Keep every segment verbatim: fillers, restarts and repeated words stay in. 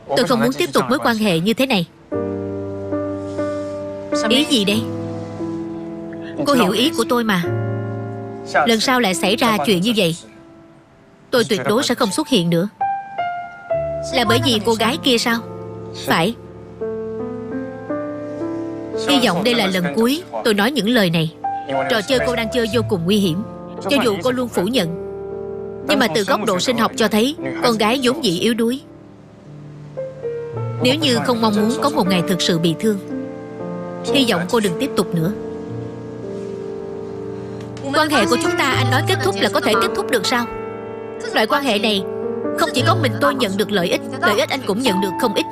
Tôi không muốn tiếp tục mối quan hệ như thế này. Ý gì đây? Cô hiểu ý của tôi mà. Lần sau lại xảy ra chuyện như vậy, tôi tuyệt đối sẽ không xuất hiện nữa. Là bởi vì cô gái kia sao? Phải. Hy vọng đây là lần cuối tôi nói những lời này. Trò chơi cô đang chơi vô cùng nguy hiểm. Cho dù cô luôn phủ nhận, nhưng mà từ góc độ sinh học cho thấy con gái vốn dĩ yếu đuối. Nếu như không mong muốn có một ngày thực sự bị thương, hy vọng cô đừng tiếp tục nữa. Quan hệ của chúng ta anh nói kết thúc là có thể kết thúc được sao? Loại quan hệ này không chỉ có mình tôi nhận được lợi ích, lợi ích anh cũng nhận được không ít.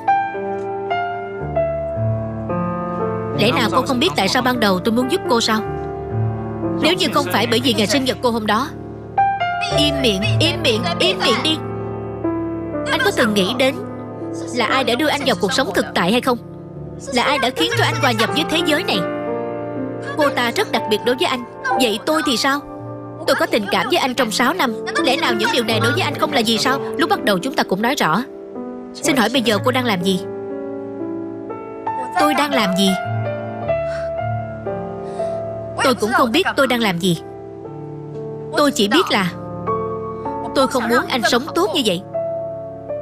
Lẽ nào cô không biết tại sao ban đầu tôi muốn giúp cô sao? Nếu như không phải bởi vì ngày sinh nhật cô hôm đó. Im miệng, im miệng, im miệng đi. Anh có từng nghĩ đến là ai đã đưa anh vào cuộc sống thực tại hay không? Là ai đã khiến cho anh hòa nhập với thế giới này? Cô ta rất đặc biệt đối với anh. Vậy tôi thì sao? Tôi có tình cảm với anh trong sáu năm. Lẽ nào những điều này đối với anh không là gì sao? Lúc bắt đầu chúng ta cũng nói rõ. Xin hỏi bây giờ cô đang làm gì? Tôi đang làm gì? Tôi cũng không biết tôi đang làm gì. Tôi chỉ biết là tôi không muốn anh sống tốt như vậy.